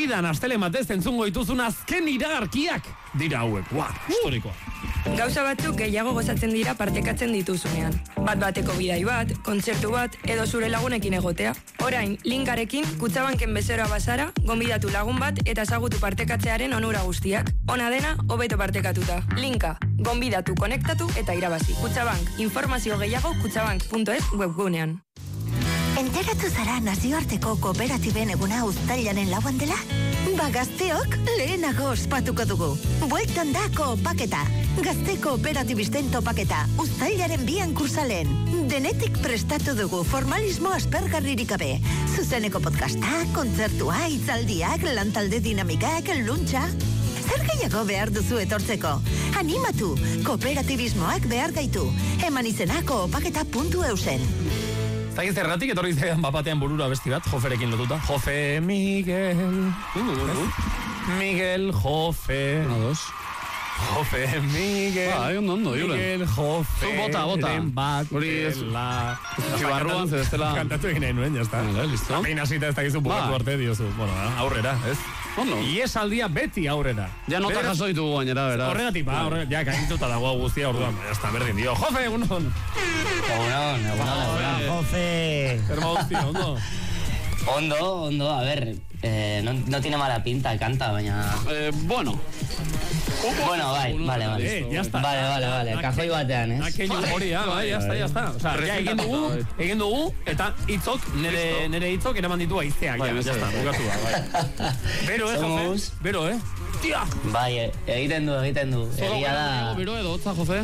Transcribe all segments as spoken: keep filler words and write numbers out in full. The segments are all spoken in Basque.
Segidan astele matez entzungo dituzun azken iragarkiak dira hauek. Ua, historikoa. Gauza batzuk gehiago gozatzen dira partekatzen dituzunean. Bat bateko bidai bat, kontzertu bat, edo zure lagunekin egotea. Orain, linkarekin, Kutxabanken bezeroa bazara, gonbidatu lagun bat eta ezagutu partekatzearen onura guztiak. Ona dena, hobeto partekatuta. Linka, gonbidatu, konektatu eta irabazi. Kutxabank, informazio gehiago kutxabank puntu es webgunean. Enteratu zara nazioarteko kooperatiben eguna uztailaren lauan dela? Ba gazteok lehenago ospatuko dugu. Bueltan da koopaketa. Gazte kooperatibisten topaketa. Uztailaren bian kursalen. Denetik prestatu dugu formalismo aspergarririk gabe. Zuzeneko podcasta, kontzertua, hitzaldiak, lantalde dinamikak, luntxa. Zer gehiago behar duzu etortzeko? Animatu, kooperatibismoak behar gaitu. Eman izena koopaketa puntu eusen. Zagin zergatik etorri zaidan bapatean burura besti bat, Joferekin lotuta. Jofe Miguel. Miguel Jofe. Una, dos. Jofe Miguel. Ba, egon ondo, Julen. Miguel Jofe. Zu bota, bota. Bat Hori ez. la... Zibarruan, zedestela. Kantatu egin nahi nuen, jazta. Vale, listo. Apein hasita ez dakizu bukatu Ba. arte diozu. Bueno, aurrera, ez? Ondo. Iesaldia beti aurrera. Ja nota Beraz- jaso ditugu gainera, beraz. Horregatik, ba, horregatik, ja, gainituta dago guztia, orduan, ba, jazta, berdin dio. Jofe, egunon. Egunon, egunon, egunon. Jofe. Herma guztia, ondo. Ondo, ondo, a ver, eh, no, no tiene mala pinta, canta, baina... Eh, bueno. Bueno, bai, vale, vale. Eh, ya está. Vale, vale, vale, kajoi batean, ez? Akeinu hori, ja, bai, ya está, ya está. O sea, ja, egin dugu, egin dugu, eta hitzok, nere, nere hitzok eraman ditu aizteak, Bai, ja, ya está, bukatu da, bai. Bero, eh, Jofe, Somos- bero, eh. Tia! Bai, e- egiten du, egiten du. Egia da... Bero edo, hotza, Jofe?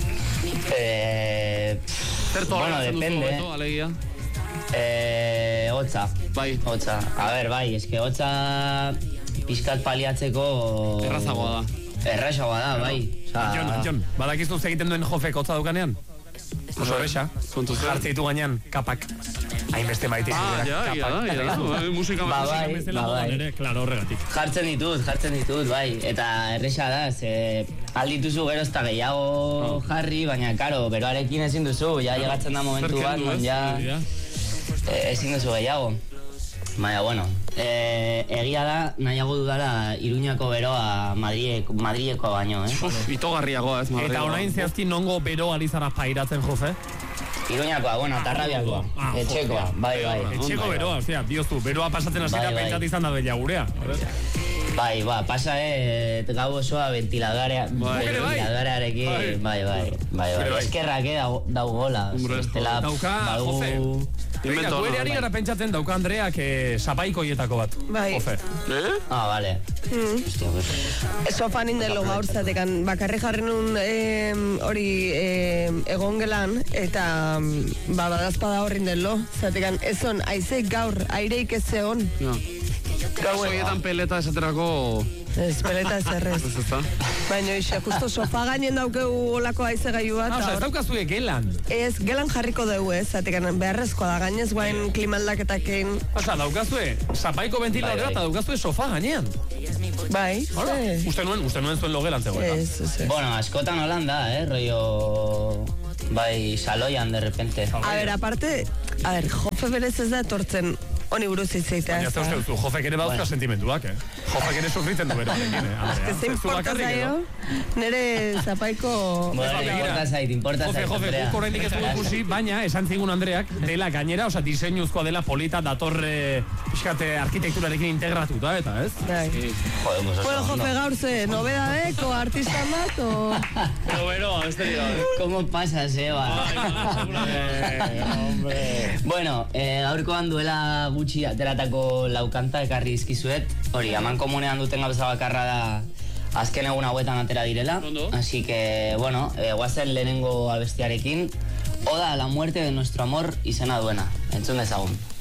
Eh, Zer bueno, toleratzen duzu depende. hobeto, alegia? Eh, hotza. Bai. Hotza. A ver, bai, eske hotza pixkat paliatzeko... Errazagoa da. Errazagoa da, bai. Jon, Jon, badakizu ze egiten duen Jofek hotza daukanean? Oso erresa. Kontu zer? Jartze ditu gainean, kapak. Hainbeste maite Ah, ja, ja, ja, ja, musika Ba, musika. bai, bezala ba, modan bai. ere, klaro, horregatik. Jartzen ditut, jartzen ditut, bai. Eta erresa da, ze aldituzu gero ezta gehiago jarri, baina, karo, beroarekin ezin duzu, ja llegatzen da momentu Zer bat, kendu, non ez? ja Hori da. eh, ezin duzu gehiago. Baina, bueno, eh, egia da, nahiago dudala Iruñako beroa Madrileko, Madrileko baino, eh? Uf, itogarriagoa ez, Madrid. Eta orain zehazki nongo bero alizara pairatzen, Jofe? Iruñakoa, bueno, Tarrabiakoa, Ah, etxekoa, jo, bai, bai. Etxeko beroa, ostia, diozu, beroa pasatzen hasita Bai, bai. pentsat izan da bella gurea. Bai, ba, pasa, eh, gau osoa ventiladarea, Bai. Ere bai. ventiladarearekin, Bai. bai, bai, bai, Ere bai, bai. eskerrak, eh, dau, dau gola, Hombre, bestela, dauka, badugu- Jofe. Begira, Invento gu ere ona, ari bai. gara pentsatzen dauka Andreak eh, sapaikoietako bat. Bai. Jofe. Eh? Ah, vale. Hostia, pues. Sofan indelo gaur zatekan, bakarri jarri nun em, hori em, egon gelan, eta mm, ba, badazpada horrin delo, zatekan, ezon, aize gaur, aireik ez egon, Ja. Gauzoietan peleta esaterako... ez, peleta ez errez. Ez ez da? Baina ixe, justo sofa gainen daukegu olako aize gaiu bat, Ah, eta oza, ez hor- daukazue gelan. ez, gelan jarriko dugu ez, zatekan, beharrezkoa da, gainez guain klimaldaketakin, Oza, daukazue sapaiko ventiladora Bai, eta bai. daukazue sofa gainean. bai, Hala, ze? uste nuen, uste nuen zuen logelan zegoela. Ez, ez, ez. Bueno, askotan holan da, eh, rollo... Bai, saloian, de repente. A ber, aparte, a ber, Jofe berez ez da etortzen honi buruz itzeitea. Baina ez da uste duzu, Jofek ere badauzka Bueno. sentimenduak, eh? Jofek ere sufritzen du beroarekin, eh? Andrea. Ez Ez du importa bakarrik, edo? zaio, nire zapaiko... Bueno, begira. importa zait, importa Jofe, zait, Jofe, Andrea. guk oraindik ez dugu ikusi, baina esan zigun Andreak dela gainera, oza, diseinuzkoa dela polita datorre, pixkate, arkitekturarekin integratuta, eta ez? Bai. Joder, pues oso Bueno, ondo. Jofe, gaur ze, nobedadeko artista bat, o... Pero beroa, beste dira. ¿Cómo pasas, Eba? hombre. Bueno, eh, gaurkoan duela gutxi ateratako laukanta ekarri izkizuet. Hori, aman komunean duten gauza bakarra da azken egun hauetan atera direla. Ondo. Así que, bueno, eh, guazen lehenengo abestiarekin. Oda a la muerte de nuestro amor izena duena. Entzun dezagun.